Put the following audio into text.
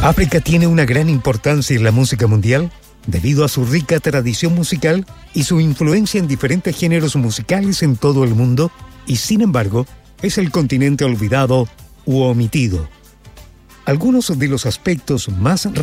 África tiene una gran importancia en la música mundial debido a su rica tradición musical y su influencia en diferentes géneros musicales en todo el mundo, y sin embargo, es el continente olvidado u omitido. Algunos de los aspectos más